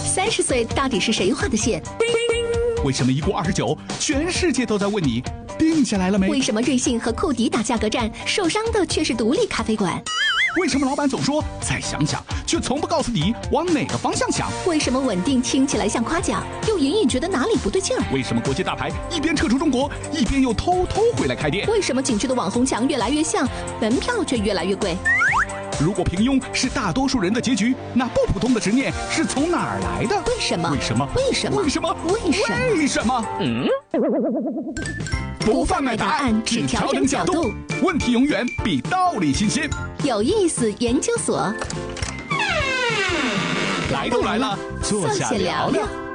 30岁到底是谁画的线？ 为什么一过29，全世界都在问你定下来了没？ 为什么瑞幸和库迪打价格战，受伤的却是独立咖啡馆？ 为什么老板总说再想想，却从不告诉你往哪个方向想？ 为什么稳定听起来像夸奖，又隐隐觉得哪里不对劲儿？ 为什么国际大牌一边撤出中国，一边又偷回来开店？ 为什么景区的网红墙越来越像，门票却越来越贵？ 如果平庸是大多数人的结局，那不普通的执念是从哪儿来的？ 为什么？ 为什么？ 为什么？ 为什么？ 为什么？ 为什么？不贩卖答案，只调整角度，问题永远比道理新鲜。 有意思研究所， 来都来了，坐下聊聊。